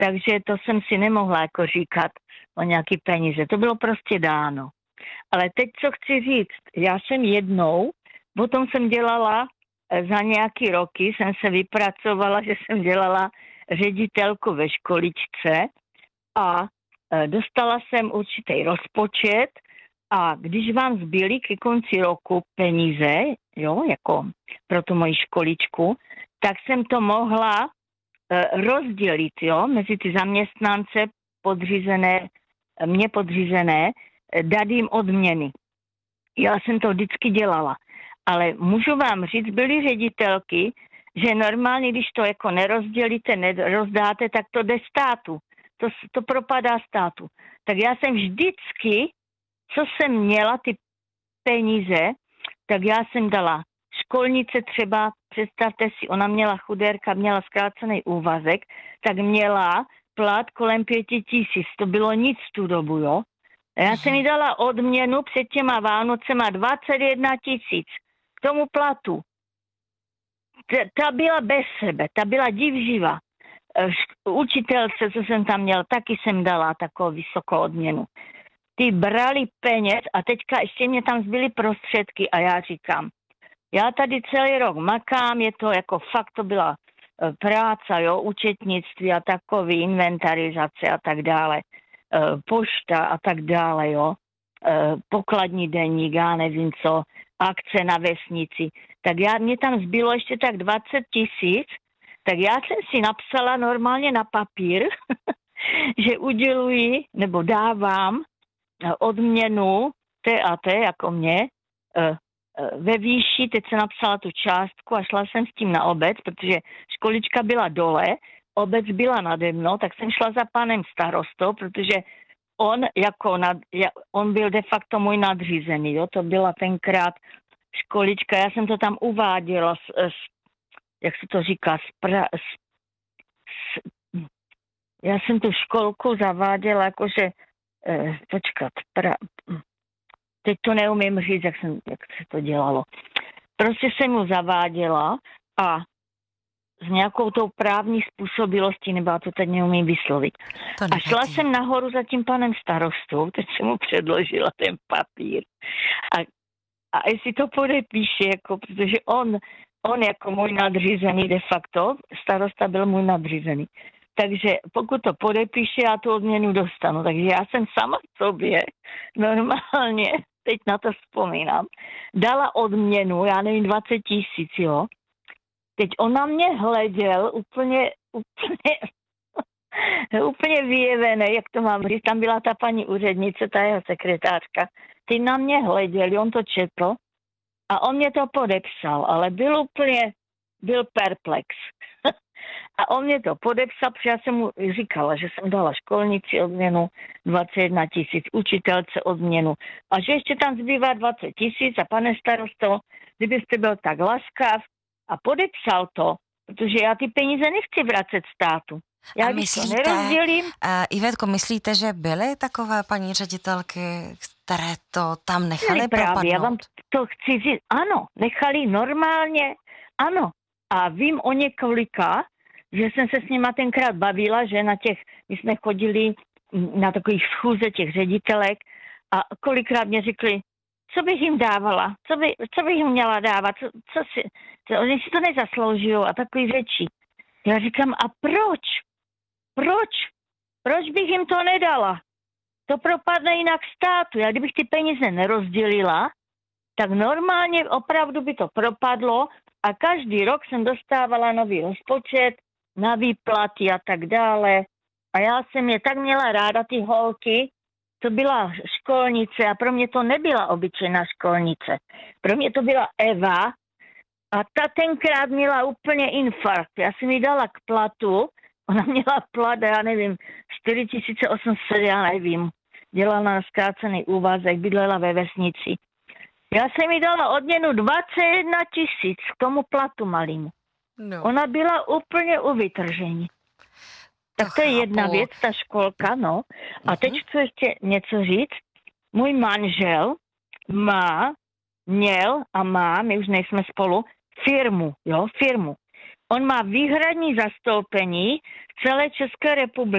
takže to jsem si nemohla jako říkat o nějaký peníze. To bylo prostě dáno. Ale teď, co chci říct, já jsem jednou, potom jsem dělala za nějaký roky, jsem se vypracovala, že jsem dělala ředitelku ve školičce a dostala jsem určitý rozpočet a když vám zbyly ke konci roku peníze, jo, jako pro tu moji školičku, tak jsem to mohla rozdělit, jo, mezi ty zaměstnance mě podřízené, dát jim odměny. Já jsem to vždycky dělala. Ale můžu vám říct, byly ředitelky, že normálně, když to jako nerozdělíte, nerozdáte, tak to jde státu. To propadá státu. Tak já jsem vždycky, co jsem měla, ty peníze, tak já jsem dala školnice třeba, představte si, ona měla chudérka, měla zkrácený úvazek, tak měla plat kolem 5 000. To bylo nic tu dobu, jo. Já jsem jí dala odměnu před těma Vánocema 21 000 k tomu platu. Ta byla bez sebe, ta byla divživa. Učitelce, co jsem tam měl, taky jsem dala takovou vysokou odměnu. Ty brali peněz a teďka ještě mě tam zbyly prostředky a já říkám, já tady celý rok makám, je to jako fakt, to byla práce, jo, účetnictví a takový, inventarizace a tak dále, pošta a tak dále, jo, pokladní deník, já nevím co, akce na vesnici. Tak mě tam zbylo ještě tak 20 000, tak já jsem si napsala normálně na papír, že uděluji nebo dávám odměnu té a té, jako mě, ve výši, teď jsem napsala tu částku a šla jsem s tím na obec, protože školička byla dole, obec byla nade mnou, tak jsem šla za panem starostou, protože on byl de facto můj nadřízený, jo, to byla tenkrát školička, já jsem to tam uváděla, jak se to říká, já jsem tu školku zaváděla, jakože, teď to neumím říct, jak se to dělalo. Prostě jsem mu zaváděla a s nějakou tou právní způsobilostí, nebo já to teď neumím vyslovit. A šla jsem nahoru za tím panem starostou, teď jsem mu předložila ten papír. A jestli to podepíše, jako, protože on jako můj nadřízený de facto, starosta byl můj nadřízený. Takže pokud to podepíše, já tu odměnu dostanu. Takže já jsem sama sobě normálně, teď na to vzpomínám, dala odměnu, já nevím, 20 000, jo. Teď on na mě hleděl úplně vyjevený, jak to mám říct. Tam byla ta paní úřednice, ta jeho sekretářka. Ty na mě hleděli, on to četl a on mě to podepsal, ale byl perplex. A on mě to podepsal, protože já jsem mu říkala, že jsem dala školnici odměnu 21 000, učitelce odměnu a že ještě tam zbývá 20 000 a pane starosto, kdybyste byl tak laskav a podepsal to, protože já ty peníze nechci vracet státu. Já když to nerozdělím. Ivetko, myslíte, že byly takové paní ředitelky, které to tam nechaly propadnout? Já vám to chci říct, ano, nechali normálně, ano. A vím o několika, že jsem se s nima tenkrát bavila, že my jsme chodili na takových schůze těch ředitelek a kolikrát mě řekli, co bych jim dávala, co bych jim měla dávat, oni si to nezaslouží a takový řeči. Já říkám, a proč? Proč bych jim to nedala? To propadne jinak státu. Já kdybych ty peníze nerozdělila, tak normálně opravdu by to propadlo a každý rok jsem dostávala nový rozpočet na výplaty a tak dále. A já jsem je tak měla ráda, ty holky, to byla školnice a pro mě to nebyla obyčejná školnice. Pro mě to byla Eva a ta tenkrát měla úplně infarkt. Já jsem jí dala k platu, ona měla plat, já nevím, 4800, já nevím. Dělala na zkrácený úvazek, bydlela ve vesnici. Já jsem jí dala odměnu 21 000 k tomu platu malýmu. No. Ona byla úplně u vytržení. Tak to je jedna věc, ta školka, no. A teď chci ještě něco říct. Můj manžel měl a má, my už nejsme spolu, firmu. On má výhradní zastoupení v celé České republice.